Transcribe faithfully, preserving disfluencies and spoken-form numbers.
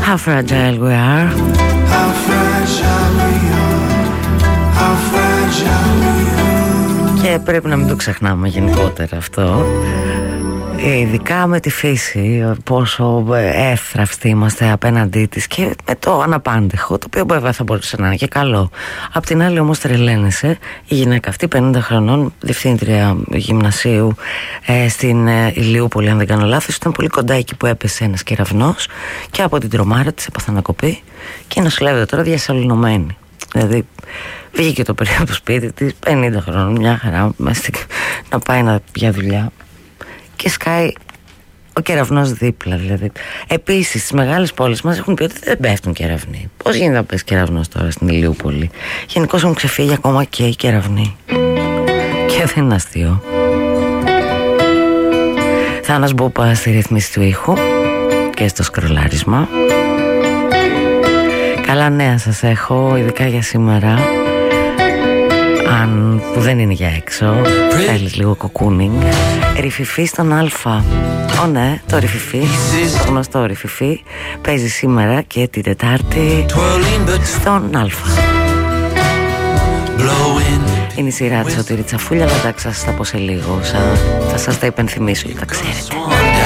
How fragile we are. How fragile we are. How fragile we are. Και πρέπει να μην το ξεχνάμε γενικότερα αυτό. Ειδικά με τη φύση, πόσο εύθραυστοι είμαστε απέναντί της και με το αναπάντεχο, το οποίο βέβαια θα μπορούσε να είναι και καλό. Απ' την άλλη όμως τρελαίνεσαι, η γυναίκα αυτή πενήντα χρονών, διευθύντρια γυμνασίου ε, στην ε, Ηλιούπολη, αν δεν κάνω λάθος, ήταν πολύ κοντά εκεί που έπεσε ένας κεραυνός και από την τρομάρα της έπαθε ανακοπή και νοσηλεύεται τώρα διασωληνωμένη. Δηλαδή βγήκε το παιδί από το σπίτι της, πενήντα χρονών, μια χαρά, να πάει να για δουλειά. Και σκάει ο κεραυνός δίπλα, δηλαδή. Επίσης, στις μεγάλες πόλεις μας έχουν πει ότι δεν πέφτουν κεραυνοί. Πώς γίνεται να πέσει κεραυνός τώρα στην Ηλιούπολη? Γενικώς έχουν ξεφύγει ακόμα και οι κεραυνοί. Και δεν είναι αστείο. Θάνας Μπούπα στη ρύθμιση του ήχου και στο σκρολάρισμα. Καλά νέα σας έχω, ειδικά για σήμερα. Αν που δεν είναι για έξω, θέλεις λίγο κοκούνινγκ. Ρυφιφί στον Αλφα. Ω ναι, το Ρυφιφί, το γνωστό Ρυφιφί, παίζει σήμερα και την Τετάρτη στον Αλφα. Είναι η σειρά της Σωτήρη Τσαφούλια, αλλά εντάξει, θα σας τα πω σε λίγο. Θα σας τα υπενθυμίσω, τα ξέρετε.